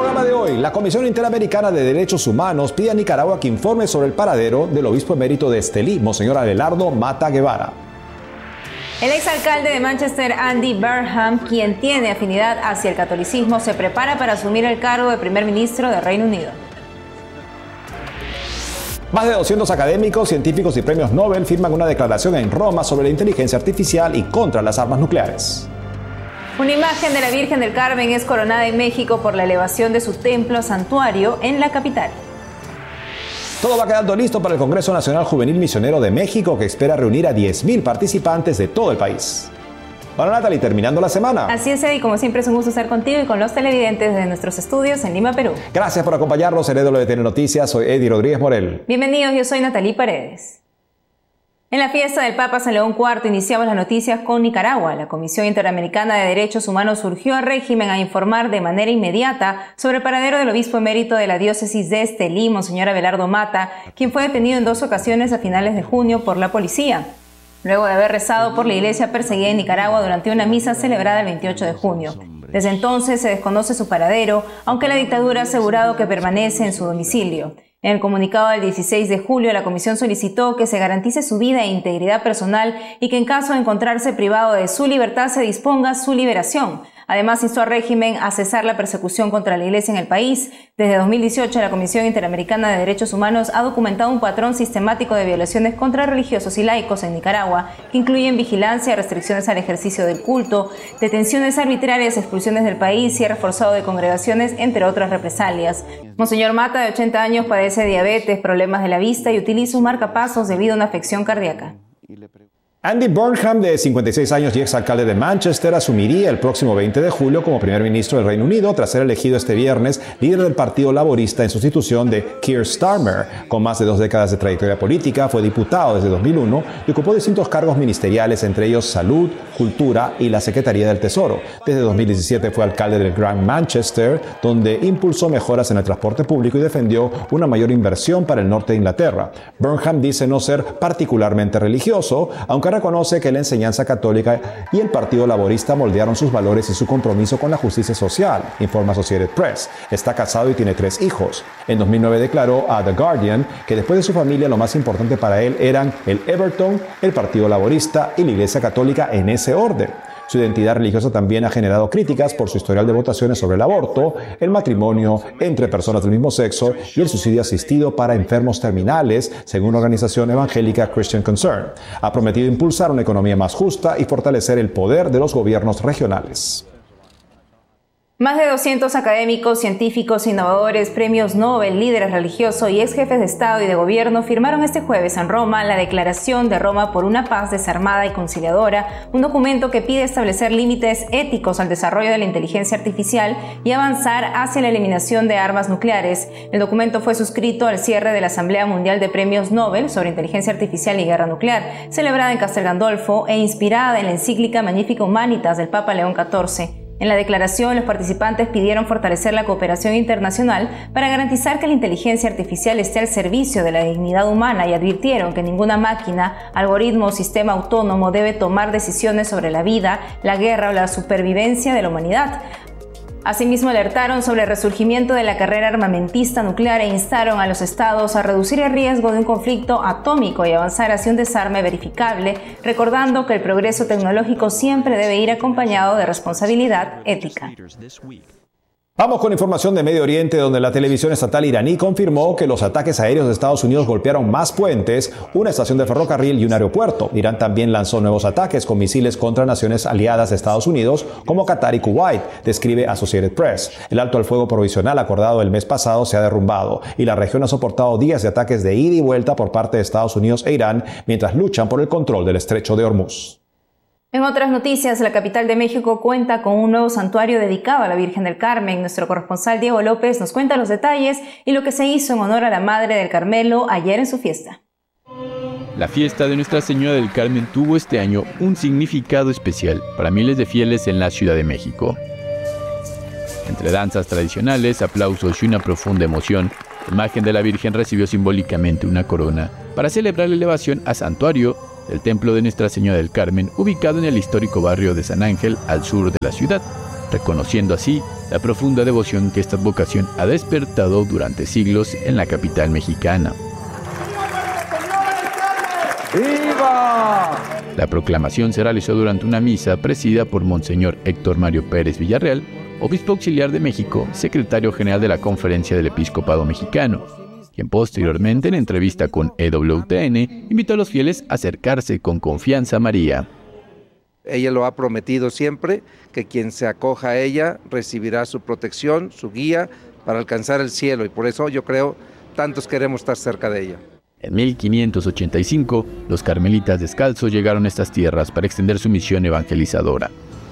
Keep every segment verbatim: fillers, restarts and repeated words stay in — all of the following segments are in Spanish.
programa de hoy, la Comisión Interamericana de Derechos Humanos pide a Nicaragua que informe sobre el paradero del obispo emérito de Estelí, Monseñor Abelardo Mata Guevara. El exalcalde de Manchester, Andy Burnham, quien tiene afinidad hacia el catolicismo, se prepara para asumir el cargo de primer ministro del Reino Unido. Más de doscientos académicos, científicos y premios Nobel firman una declaración en Roma sobre la inteligencia artificial y contra las armas nucleares. Una imagen de la Virgen del Carmen es coronada en México por la elevación de su templo santuario en la capital. Todo va quedando listo para el Congreso Nacional Juvenil Misionero de México, que espera reunir a diez mil participantes de todo el país. Bueno, Natalie, terminando la semana. Así es, Eddie, como siempre es un gusto estar contigo y con los televidentes de nuestros estudios en Lima, Perú. Gracias por acompañarnos en E W T N Noticias. Soy Eddie Rodríguez Morel. Bienvenidos, yo soy Natalie Paredes. En la fiesta del Papa San León cuarto iniciamos las noticias con Nicaragua. La Comisión Interamericana de Derechos Humanos urgió al régimen a informar de manera inmediata sobre el paradero del obispo emérito de la diócesis de Estelí, Monseñor Abelardo Mata, quien fue detenido en dos ocasiones a finales de junio por la policía, luego de haber rezado por la iglesia perseguida en Nicaragua durante una misa celebrada el veintiocho de junio. Desde entonces se desconoce su paradero, aunque la dictadura ha asegurado que permanece en su domicilio. En el comunicado del dieciséis de julio, la comisión solicitó que se garantice su vida e integridad personal y que en caso de encontrarse privado de su libertad se disponga su liberación. Además, instó al régimen a cesar la persecución contra la Iglesia en el país. Desde dos mil dieciocho, la Comisión Interamericana de Derechos Humanos ha documentado un patrón sistemático de violaciones contra religiosos y laicos en Nicaragua, que incluyen vigilancia, restricciones al ejercicio del culto, detenciones arbitrarias, expulsiones del país, cierre forzado de congregaciones, entre otras represalias. Monseñor Mata, de ochenta años, padece diabetes, problemas de la vista y utiliza un marcapasos debido a una afección cardíaca. Andy Burnham, de cincuenta y seis años y exalcalde de Manchester, asumiría el próximo veinte de julio como primer ministro del Reino Unido tras ser elegido este viernes líder del Partido Laborista en sustitución de Keir Starmer. Con más de dos décadas de trayectoria política, fue diputado desde dos mil uno y ocupó distintos cargos ministeriales, entre ellos salud, cultura y la Secretaría del Tesoro. Desde dos mil diecisiete fue alcalde del Gran Manchester, donde impulsó mejoras en el transporte público y defendió una mayor inversión para el norte de Inglaterra. Burnham dice no ser particularmente religioso, aunque reconoce que la enseñanza católica y el Partido Laborista moldearon sus valores y su compromiso con la justicia social, informa Associated Press. Está casado y tiene tres hijos. En dos mil nueve declaró a The Guardian que después de su familia lo más importante para él eran el Everton, el Partido Laborista y la Iglesia Católica en ese orden. Su identidad religiosa también ha generado críticas por su historial de votaciones sobre el aborto, el matrimonio entre personas del mismo sexo y el suicidio asistido para enfermos terminales, según la organización evangélica Christian Concern. Ha prometido impulsar una economía más justa y fortalecer el poder de los gobiernos regionales. Más de doscientos académicos, científicos, innovadores, premios Nobel, líderes religiosos y ex jefes de Estado y de Gobierno firmaron este jueves en Roma la Declaración de Roma por una paz desarmada y conciliadora, un documento que pide establecer límites éticos al desarrollo de la inteligencia artificial y avanzar hacia la eliminación de armas nucleares. El documento fue suscrito al cierre de la Asamblea Mundial de Premios Nobel sobre Inteligencia Artificial y Guerra Nuclear, celebrada en Castel Gandolfo e inspirada en la encíclica Magnifica Humanitas del Papa León catorce. En la declaración, los participantes pidieron fortalecer la cooperación internacional para garantizar que la inteligencia artificial esté al servicio de la dignidad humana y advirtieron que ninguna máquina, algoritmo o sistema autónomo debe tomar decisiones sobre la vida, la guerra o la supervivencia de la humanidad. Asimismo, alertaron sobre el resurgimiento de la carrera armamentista nuclear e instaron a los estados a reducir el riesgo de un conflicto atómico y avanzar hacia un desarme verificable, recordando que el progreso tecnológico siempre debe ir acompañado de responsabilidad ética. Vamos con información de Medio Oriente, donde la televisión estatal iraní confirmó que los ataques aéreos de Estados Unidos golpearon más puentes, una estación de ferrocarril y un aeropuerto. Irán también lanzó nuevos ataques con misiles contra naciones aliadas de Estados Unidos, como Qatar y Kuwait, describe Associated Press. El alto al fuego provisional acordado el mes pasado se ha derrumbado y la región ha soportado días de ataques de ida y vuelta por parte de Estados Unidos e Irán mientras luchan por el control del estrecho de Hormuz. En otras noticias, la capital de México cuenta con un nuevo santuario dedicado a la Virgen del Carmen. Nuestro corresponsal Diego López nos cuenta los detalles y lo que se hizo en honor a la Madre del Carmelo ayer en su fiesta. La fiesta de Nuestra Señora del Carmen tuvo este año un significado especial para miles de fieles en la Ciudad de México. Entre danzas tradicionales, aplausos y una profunda emoción, la imagen de la Virgen recibió simbólicamente una corona para celebrar la elevación a santuario del Templo de Nuestra Señora del Carmen, ubicado en el histórico barrio de San Ángel, al sur de la ciudad, reconociendo así la profunda devoción que esta advocación ha despertado durante siglos en la capital mexicana. ¡Viva! La proclamación se realizó durante una misa presidida por Monseñor Héctor Mario Pérez Villarreal, obispo auxiliar de México, secretario general de la Conferencia del Episcopado Mexicano, quien posteriormente, en entrevista con E W T N, invitó a los fieles a acercarse con confianza a María. Ella lo ha prometido siempre, que quien se acoja a ella recibirá su protección, su guía, para alcanzar el cielo, y por eso yo creo, tantos queremos estar cerca de ella. En mil quinientos ochenta y cinco, los carmelitas descalzos llegaron a estas tierras para extender su misión evangelizadora.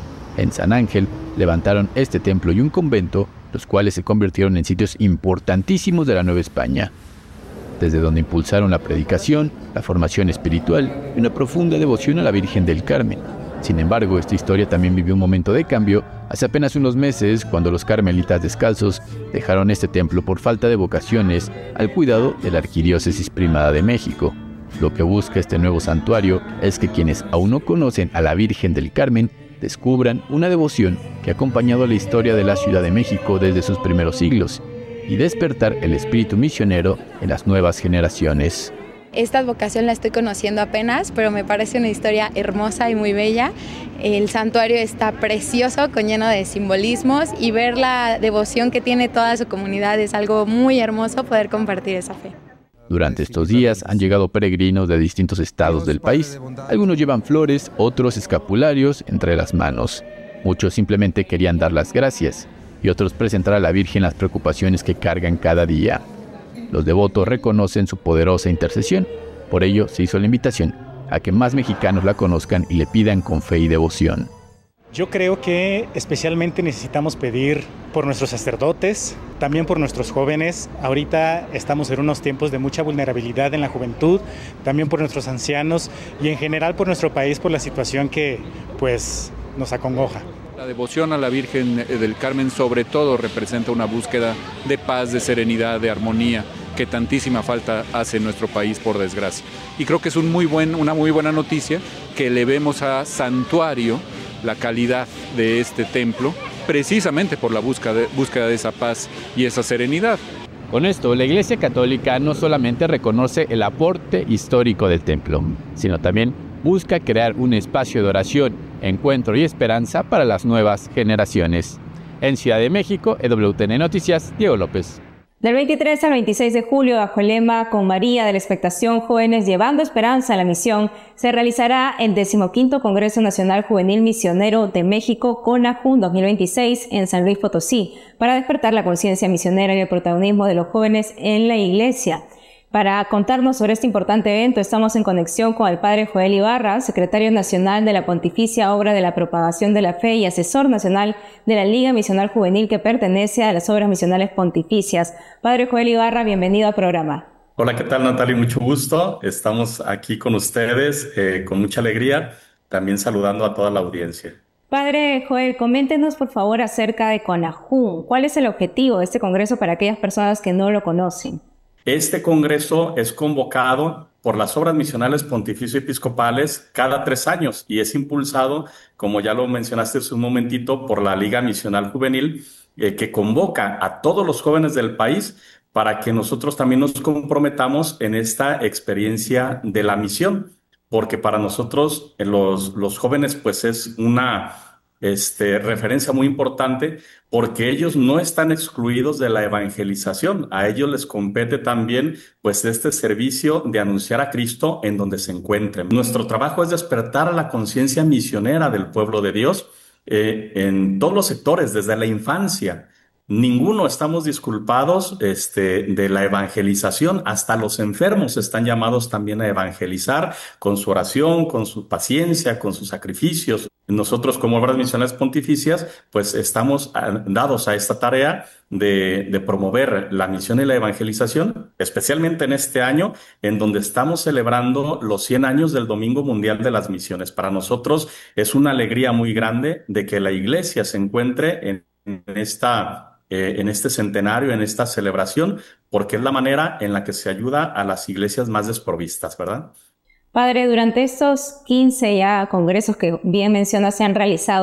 En San Ángel levantaron este templo y un convento, los cuales se convirtieron en sitios importantísimos de la Nueva España, desde donde impulsaron la predicación, la formación espiritual y una profunda devoción a la Virgen del Carmen. Sin embargo, esta historia también vivió un momento de cambio hace apenas unos meses, cuando los carmelitas descalzos dejaron este templo por falta de vocaciones al cuidado de la Arquidiócesis Primada de México. Lo que busca este nuevo santuario es que quienes aún no conocen a la Virgen del Carmen descubran una devoción que ha acompañado a la historia de la Ciudad de México desde sus primeros siglos y despertar el espíritu misionero en las nuevas generaciones. Esta advocación la estoy conociendo apenas, pero me parece una historia hermosa y muy bella. El santuario está precioso, con lleno de simbolismos, y ver la devoción que tiene toda su comunidad es algo muy hermoso, poder compartir esa fe. Durante estos días han llegado peregrinos de distintos estados del país. Algunos llevan flores, otros escapularios entre las manos. Muchos simplemente querían dar las gracias y otros presentar a la Virgen las preocupaciones que cargan cada día. Los devotos reconocen su poderosa intercesión. Por ello se hizo la invitación a que más mexicanos la conozcan y le pidan con fe y devoción. Yo creo que especialmente necesitamos pedir por nuestros sacerdotes, también por nuestros jóvenes. Ahorita estamos en unos tiempos de mucha vulnerabilidad en la juventud, también por nuestros ancianos y en general por nuestro país, por la situación que pues nos acongoja. La devoción a la Virgen del Carmen sobre todo representa una búsqueda de paz, de serenidad, de armonía, que tantísima falta hace en nuestro país, por desgracia. Y creo que es un muy buen, una muy buena noticia que elevemos a santuario la calidad de este templo, precisamente por la búsqueda de, búsqueda de esa paz y esa serenidad. Con esto, la Iglesia Católica no solamente reconoce el aporte histórico del templo, sino también busca crear un espacio de oración, encuentro y esperanza para las nuevas generaciones. En Ciudad de México, E W T N Noticias, Diego López. Del veintitrés al veintiséis de julio, bajo el lema Con María de la Expectación, Jóvenes Llevando Esperanza a la Misión, se realizará el decimoquinto Congreso Nacional Juvenil Misionero de México, CONAJUM dos mil veintiséis, en San Luis Potosí, para despertar la conciencia misionera y el protagonismo de los jóvenes en la Iglesia. Para contarnos sobre este importante evento, estamos en conexión con el padre Joel Ibarra, secretario nacional de la Pontificia Obra de la Propagación de la Fe y asesor nacional de la Liga Misional Juvenil, que pertenece a las Obras Misionales Pontificias. Padre Joel Ibarra, bienvenido al programa. Hola, ¿qué tal, Natalia? Mucho gusto. Estamos aquí con ustedes eh, con mucha alegría, también saludando a toda la audiencia. Padre Joel, coméntenos por favor acerca de CONAJUM. ¿Cuál es el objetivo de este congreso para aquellas personas que no lo conocen? Este congreso es convocado por las Obras Misionales Pontificio-Episcopales cada tres años y es impulsado, como ya lo mencionaste hace un momentito, por la Liga Misional Juvenil, eh, que convoca a todos los jóvenes del país para que nosotros también nos comprometamos en esta experiencia de la misión, porque para nosotros eh, los, los jóvenes pues es una este, referencia muy importante, porque ellos no están excluidos de la evangelización. A ellos les compete también pues este servicio de anunciar a Cristo en donde se encuentren. Nuestro trabajo es despertar a la conciencia misionera del pueblo de Dios eh, en todos los sectores, desde la infancia. Ninguno estamos disculpados este, de la evangelización. Hasta los enfermos están llamados también a evangelizar con su oración, con su paciencia, con sus sacrificios. Nosotros, como Obras Misionales Pontificias, pues estamos dados a esta tarea de, de promover la misión y la evangelización, especialmente en este año, en donde estamos celebrando los cien años del Domingo Mundial de las Misiones. Para nosotros es una alegría muy grande de que la Iglesia se encuentre en, en esta Eh, en este centenario, en esta celebración, porque es la manera en la que se ayuda a las iglesias más desprovistas, ¿verdad? Padre, durante estos quince ya congresos que bien menciona se han realizado,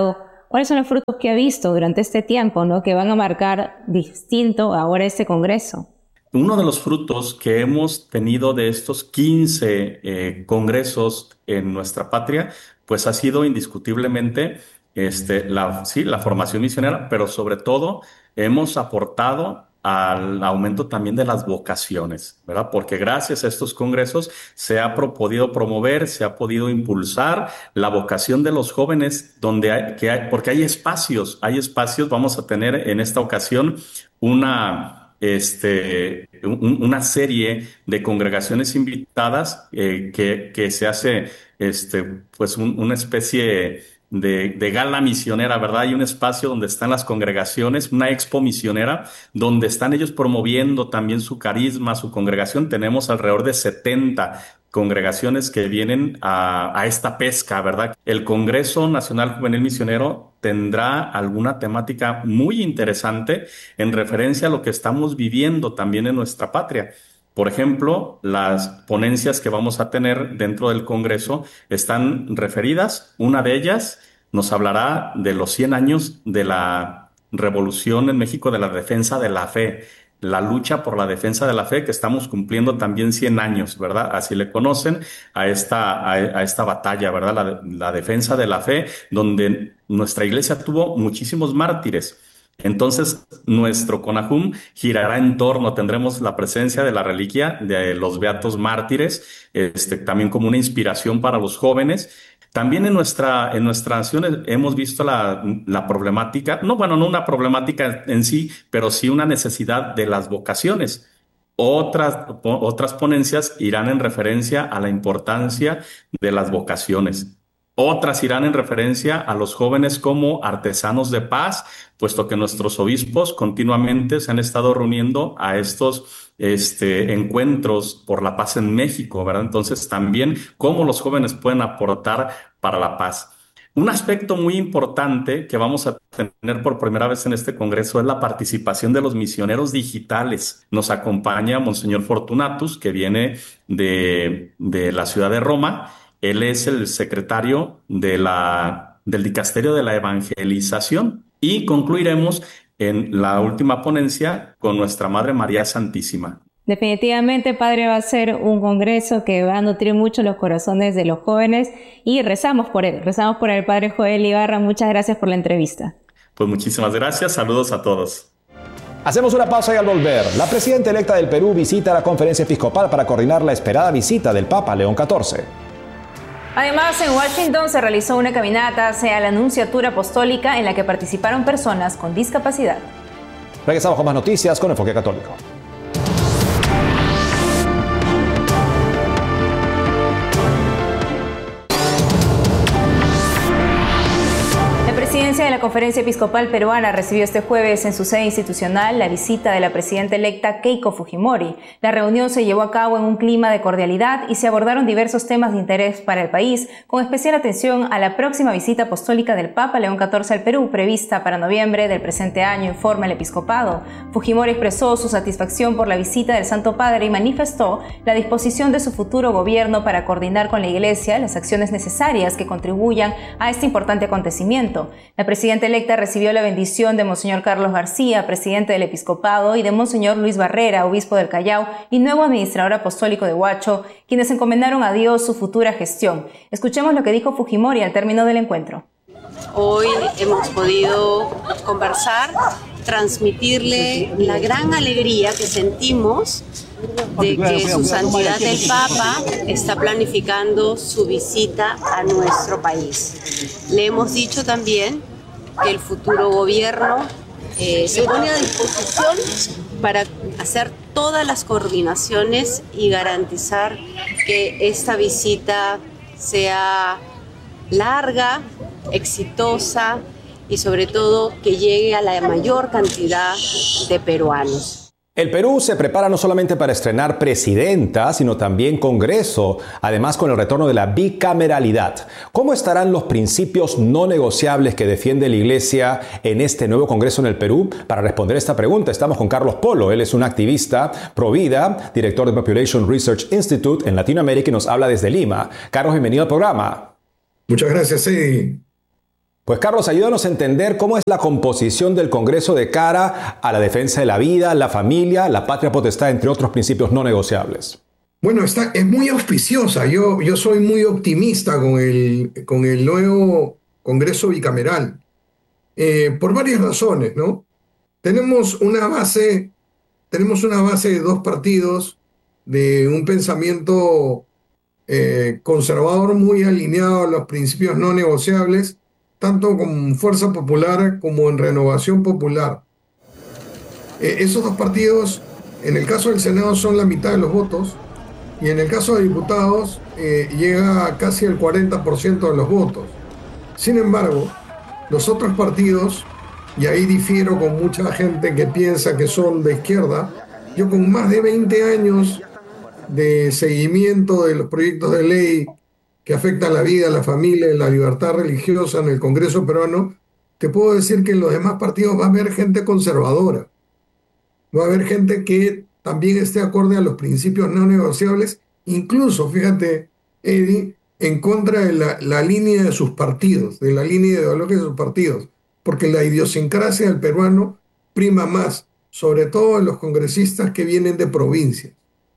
¿Cuáles son los frutos que ha visto durante este tiempo, ¿no?, que van a marcar distinto ahora este Congreso? Uno de los frutos que hemos tenido de estos quince eh, congresos en nuestra patria, pues ha sido indiscutiblemente este, la, sí, la formación misionera, pero sobre todo hemos aportado al aumento también de las vocaciones, ¿verdad? Porque gracias a estos congresos se ha pro- podido promover, se ha podido impulsar la vocación de los jóvenes, donde hay, que hay, porque hay espacios, hay espacios. Vamos a tener en esta ocasión una este, un- una serie de congregaciones invitadas eh, que, que se hace este, pues un- una especie de, de gala misionera, ¿verdad? Hay un espacio donde están las congregaciones, una expo misionera, donde están ellos promoviendo también su carisma, su congregación. Tenemos alrededor de setenta congregaciones que vienen a, a esta pesca, ¿verdad? El Congreso Nacional Juvenil Misionero tendrá alguna temática muy interesante en referencia a lo que estamos viviendo también en nuestra patria. Por ejemplo, las ponencias que vamos a tener dentro del Congreso están referidas. Una de ellas nos hablará de los cien años de la revolución en México, de la defensa de la fe, la lucha por la defensa de la fe, que estamos cumpliendo también cien años, ¿verdad? Así le conocen a esta, a, a esta batalla, ¿verdad? La, la defensa de la fe, donde nuestra iglesia tuvo muchísimos mártires. Entonces, nuestro CONAJUM girará en torno, tendremos la presencia de la reliquia de los beatos mártires, este, también como una inspiración para los jóvenes. También en nuestra, en nuestra nación hemos visto la, la problemática, no, bueno, no una problemática en sí, pero sí una necesidad de las vocaciones. Otras, po- otras ponencias irán en referencia a la importancia de las vocaciones. Otras irán en referencia a los jóvenes como artesanos de paz, puesto que nuestros obispos continuamente se han estado reuniendo a estos este, encuentros por la paz en México, ¿verdad? Entonces también cómo los jóvenes pueden aportar para la paz. Un aspecto muy importante que vamos a tener por primera vez en este congreso es la participación de los misioneros digitales. Nos acompaña Monseñor Fortunatus, que viene de, de la ciudad de Roma. Él es el secretario de la, del Dicasterio de la Evangelización. Y concluiremos en la última ponencia con nuestra Madre María Santísima. Definitivamente, Padre, va a ser un congreso que va a nutrir mucho los corazones de los jóvenes y rezamos por él. Rezamos por el Padre Joel Ibarra. Muchas gracias por la entrevista. Pues muchísimas gracias. Saludos a todos. Hacemos una pausa y al volver, la presidenta electa del Perú visita la conferencia episcopal para coordinar la esperada visita del Papa León catorce. Además, en Washington se realizó una caminata hacia la Nunciatura Apostólica en la que participaron personas con discapacidad. Regresamos con más noticias con Enfoque Católico. La presidencia de la Conferencia Episcopal Peruana recibió este jueves en su sede institucional la visita de la presidenta electa Keiko Fujimori. La reunión se llevó a cabo en un clima de cordialidad y se abordaron diversos temas de interés para el país, con especial atención a la próxima visita apostólica del Papa León catorce al Perú, prevista para noviembre del presente año, informa el episcopado. Fujimori expresó su satisfacción por la visita del Santo Padre y manifestó la disposición de su futuro gobierno para coordinar con la Iglesia las acciones necesarias que contribuyan a este importante acontecimiento. La presidenta electa recibió la bendición de Monseñor Carlos García, presidente del episcopado, y de Monseñor Luis Barrera, obispo del Callao y nuevo administrador apostólico de Huacho, quienes encomendaron a Dios su futura gestión. Escuchemos lo que dijo Fujimori al término del encuentro. Hoy hemos podido conversar, transmitirle la gran alegría que sentimos de que su santidad el Papa está planificando su visita a nuestro país. Le hemos dicho también que el futuro gobierno eh, se pone a disposición para hacer todas las coordinaciones y garantizar que esta visita sea larga, exitosa y sobre todo que llegue a la mayor cantidad de peruanos. El Perú se prepara no solamente para estrenar presidenta, sino también Congreso, además con el retorno de la bicameralidad. ¿Cómo estarán los principios no negociables que defiende la Iglesia en este nuevo Congreso en el Perú? Para responder esta pregunta estamos con Carlos Polo. Él es un activista pro vida, director de Population Research Institute en Latinoamérica y nos habla desde Lima. Carlos, bienvenido al programa. Muchas gracias, sí. Pues Carlos, ayúdanos a entender cómo es la composición del Congreso de cara a la defensa de la vida, la familia, la patria potestad, entre otros principios no negociables. Bueno, está, es muy auspiciosa. Yo, yo soy muy optimista con el, con el nuevo Congreso bicameral, eh, por varias razones, ¿no? Tenemos una base, tenemos una base de dos partidos de un pensamiento eh, conservador muy alineado a los principios no negociables, tanto con Fuerza Popular como en Renovación Popular. Eh, esos dos partidos, en el caso del Senado, son la mitad de los votos, y en el caso de diputados eh, llega a casi el cuarenta por ciento de los votos. Sin embargo, los otros partidos, y ahí difiero con mucha gente que piensa que son de izquierda, yo con más de veinte años de seguimiento de los proyectos de ley que afectan la vida, la familia y la libertad religiosa en el Congreso peruano, te puedo decir que en los demás partidos va a haber gente conservadora. Va a haber gente que también esté acorde a los principios no negociables, incluso, fíjate, Eddie, en contra de la, la línea de sus partidos, de la línea ideológica de sus partidos, porque la idiosincrasia del peruano prima más, sobre todo en los congresistas que vienen de provincias.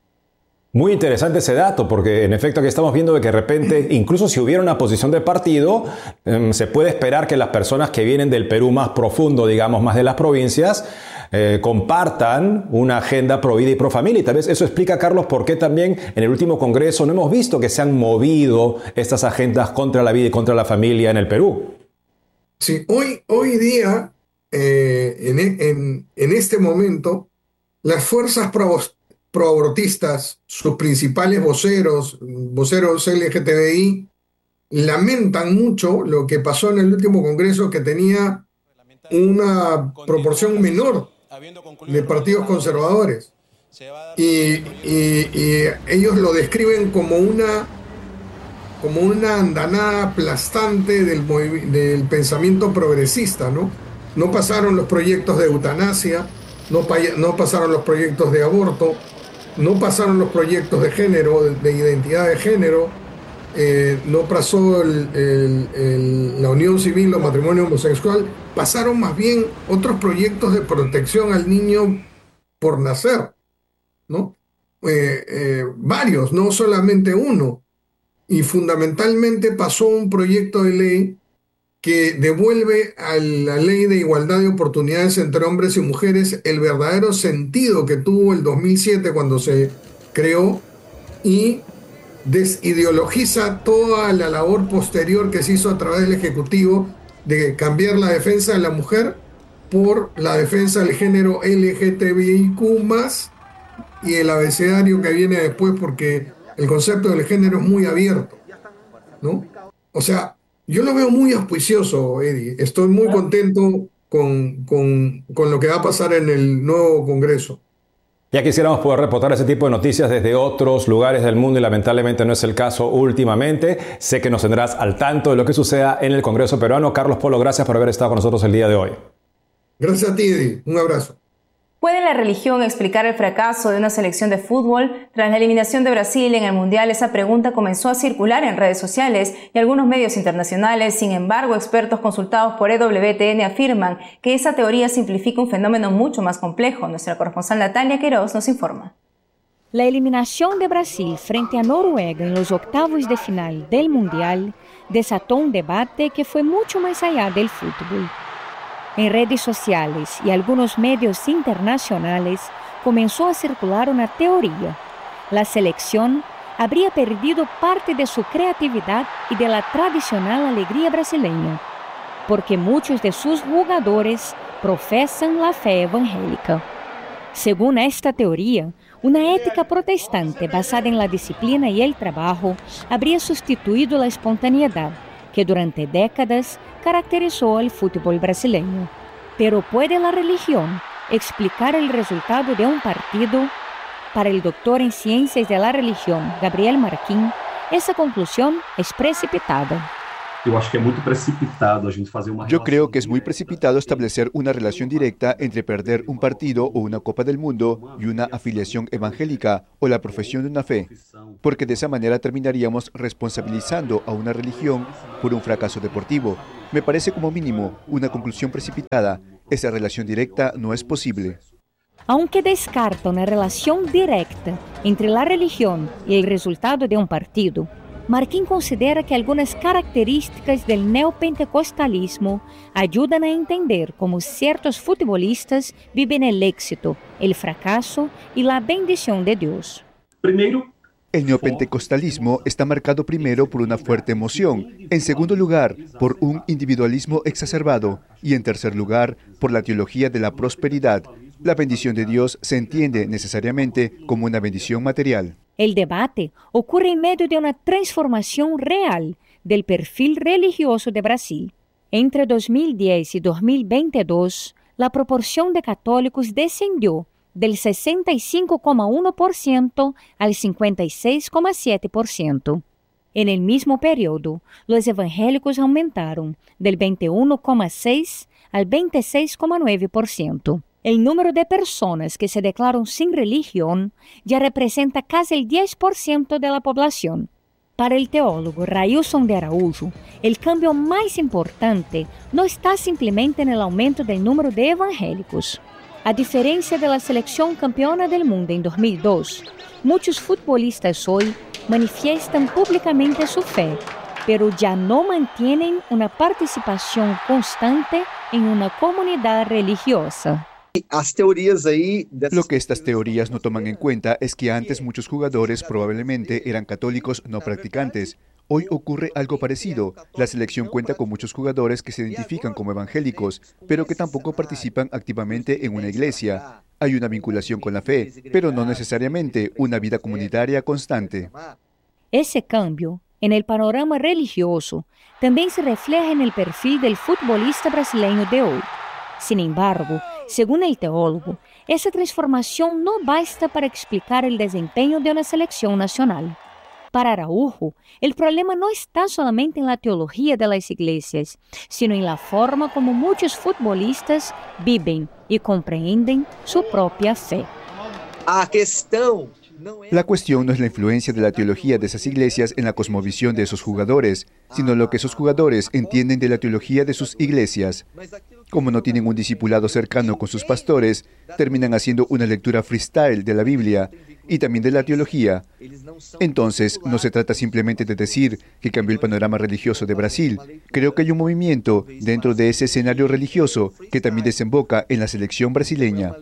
Muy interesante ese dato, porque en efecto aquí estamos viendo de que de repente, incluso si hubiera una posición de partido, eh, se puede esperar que las personas que vienen del Perú más profundo, digamos, más de las provincias, eh, compartan una agenda pro vida y pro familia. Y tal vez eso explica, Carlos, por qué también en el último Congreso no hemos visto que se han movido estas agendas contra la vida y contra la familia en el Perú. Sí, hoy, hoy día, eh, en, en, en este momento, las fuerzas pro proabortistas, sus principales voceros, voceros L G T B I, lamentan mucho lo que pasó en el último Congreso, que tenía una proporción menor de partidos conservadores. Y, y, y ellos lo describen como una, como una andanada aplastante del, del pensamiento progresista, ¿no? No pasaron los proyectos de eutanasia, no, no pasaron los proyectos de aborto, no pasaron los proyectos de género, de, de identidad de género, eh, no pasó el, el, el, la unión civil o matrimonio homosexual, pasaron más bien otros proyectos de protección al niño por nacer, ¿no? Eh, eh, varios, no solamente uno. Y fundamentalmente pasó un proyecto de ley que devuelve a la ley de igualdad de oportunidades entre hombres y mujeres el verdadero sentido que tuvo el dos mil siete cuando se creó, y desideologiza toda la labor posterior que se hizo a través del Ejecutivo de cambiar la defensa de la mujer por la defensa del género L G T B I Q más, y el abecedario que viene después, porque el concepto del género es muy abierto, ¿no? O sea, yo lo veo muy auspicioso, Eddie. Estoy muy contento con, con, con lo que va a pasar en el nuevo Congreso. Ya quisiéramos poder reportar ese tipo de noticias desde otros lugares del mundo y lamentablemente no es el caso últimamente. Sé que nos tendrás al tanto de lo que suceda en el Congreso peruano. Carlos Polo, gracias por haber estado con nosotros el día de hoy. Gracias a ti, Eddie. Un abrazo. ¿Puede la religión explicar el fracaso de una selección de fútbol? Tras la eliminación de Brasil en el Mundial, esa pregunta comenzó a circular en redes sociales y algunos medios internacionales. Sin embargo, expertos consultados por E W T N afirman que esa teoría simplifica un fenómeno mucho más complejo. Nuestra corresponsal Natalia Queiroz nos informa. La eliminación de Brasil frente a Noruega en los octavos de final del Mundial desató un debate que fue mucho más allá del fútbol. En redes sociales y algunos medios internacionales comenzó a circular una teoría. La selección habría perdido parte de su creatividad y de la tradicional alegría brasileña, porque muchos de sus jugadores profesan la fe evangélica. Según esta teoría, una ética protestante basada en la disciplina y el trabajo habría sustituido la espontaneidad que durante décadas caracterizó al fútbol brasileño. Pero ¿puede la religión explicar el resultado de un partido? Para el doctor en Ciencias de la Religión, Gabriel Marquín, esa conclusión es precipitada. Yo creo que es muy precipitado establecer una relación directa entre perder un partido o una Copa del Mundo y una afiliación evangélica o la profesión de una fe, porque de esa manera terminaríamos responsabilizando a una religión por un fracaso deportivo. Me parece como mínimo una conclusión precipitada. Esa relación directa no es posible. Aunque descarta una relación directa entre la religión y el resultado de un partido, Marquín considera que algunas características del neopentecostalismo ayudan a entender cómo ciertos futbolistas viven el éxito, el fracaso y la bendición de Dios. Primero, el neopentecostalismo está marcado primero por una fuerte emoción, en segundo lugar, por un individualismo exacerbado y en tercer lugar, por la teología de la prosperidad. La bendición de Dios se entiende necesariamente como una bendición material. El debate ocurre en medio de una transformación real del perfil religioso de Brasil. Entre dos mil diez y dos mil veintidós, la proporción de católicos descendió del sesenta y cinco coma uno por ciento al cincuenta y seis coma siete por ciento. En el mismo periodo, los evangélicos aumentaron del veintiuno coma seis por ciento al veintiséis coma nueve por ciento. El número de personas que se declaran sin religión ya representa casi el diez por ciento de la población. Para el teólogo Railson de Araújo, el cambio más importante no está simplemente en el aumento del número de evangélicos. A diferencia de la selección campeona del mundo en dos mil dos, muchos futbolistas hoy manifiestan públicamente su fe, pero ya no mantienen una participación constante en una comunidad religiosa. Lo que estas teorías no toman en cuenta es que antes muchos jugadores probablemente eran católicos no practicantes. Hoy ocurre algo parecido. La selección cuenta con muchos jugadores que se identifican como evangélicos, pero que tampoco participan activamente en una iglesia. Hay una vinculación con la fe, pero no necesariamente una vida comunitaria constante. Ese cambio en el panorama religioso también se refleja en el perfil del futbolista brasileño de hoy. Sin embargo, según el teólogo, esa transformación no basta para explicar el desempeño de una selección nacional. Para Araújo, el problema no está solamente en la teología de las iglesias, sino en la forma como muchos futbolistas viven y comprenden su propia fe. A cuestión La cuestión no es la influencia de la teología de esas iglesias en la cosmovisión de esos jugadores, sino lo que esos jugadores entienden de la teología de sus iglesias. Como no tienen un discipulado cercano con sus pastores, terminan haciendo una lectura freestyle de la Biblia y también de la teología. Entonces, no se trata simplemente de decir que cambió el panorama religioso de Brasil. Creo que hay un movimiento dentro de ese escenario religioso que también desemboca en la selección brasileña.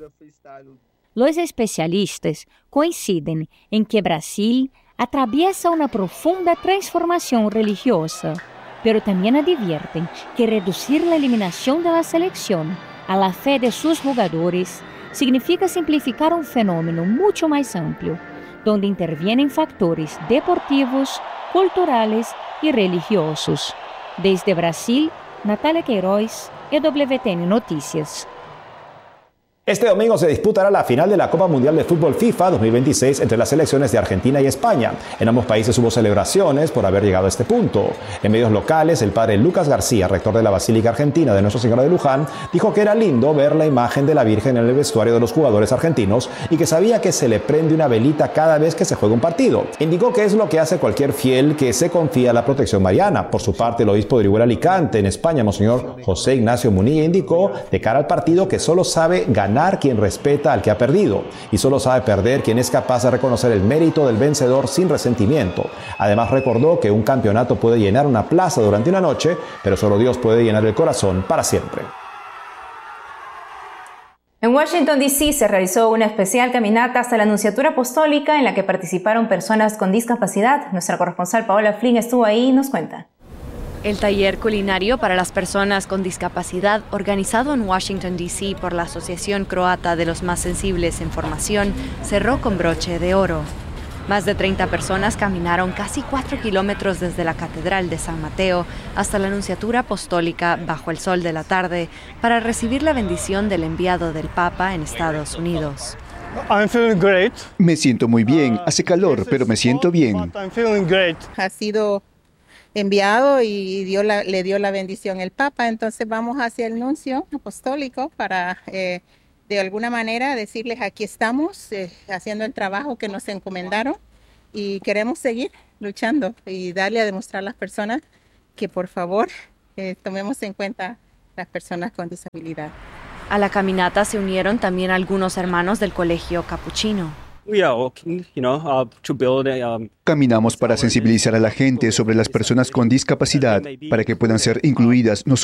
Los especialistas coinciden en que Brasil atraviesa una profunda transformación religiosa, pero también advierten que reducir la eliminación de la selección a la fe de sus jugadores significa simplificar un fenómeno mucho más amplio, donde intervienen factores deportivos, culturales y religiosos. Desde Brasil, Natalia Queiroz, E W T N Noticias. Este domingo se disputará la final de la Copa Mundial de Fútbol FIFA dos mil veintiséis entre las selecciones de Argentina y España. En ambos países hubo celebraciones por haber llegado a este punto. En medios locales, el padre Lucas García, rector de la Basílica Argentina de Nuestra Señora de Luján, dijo que era lindo ver la imagen de la Virgen en el vestuario de los jugadores argentinos y que sabía que se le prende una velita cada vez que se juega un partido. Indicó que es lo que hace cualquier fiel que se confía a la protección mariana. Por su parte, el obispo de Orihuela Alicante, en España, Monseñor José Ignacio Munilla, indicó de cara al partido que solo sabe ganar quien respeta al que ha perdido y solo sabe perder quien es capaz de reconocer el mérito del vencedor sin resentimiento. Además, recordó que un campeonato puede llenar una plaza durante una noche, pero solo Dios puede llenar el corazón para siempre. En Washington, D C se realizó una especial caminata hasta la Anunciatura Apostólica en la que participaron personas con discapacidad. Nuestra corresponsal Paola Flynn estuvo ahí y nos cuenta. El taller culinario para las personas con discapacidad, organizado en Washington, D C por la Asociación Croata de los Más Sensibles en Formación, cerró con broche de oro. Más de treinta personas caminaron casi cuatro kilómetros desde la Catedral de San Mateo hasta la Anunciatura Apostólica bajo el sol de la tarde para recibir la bendición del enviado del Papa en Estados Unidos. I'm feeling great. Me siento muy bien, hace calor, pero me siento bien. I'm feeling great. Ha sido enviado y dio la, le dio la bendición el Papa. Entonces vamos hacia el nuncio apostólico para eh, de alguna manera decirles aquí estamos eh, haciendo el trabajo que nos encomendaron y queremos seguir luchando y darle a demostrar a las personas que por favor eh, tomemos en cuenta las personas con disabilidad. A la caminata se unieron también algunos hermanos del colegio capuchino. Caminamos para sensibilizar a la gente sobre las personas con discapacidad, para que puedan ser incluidas no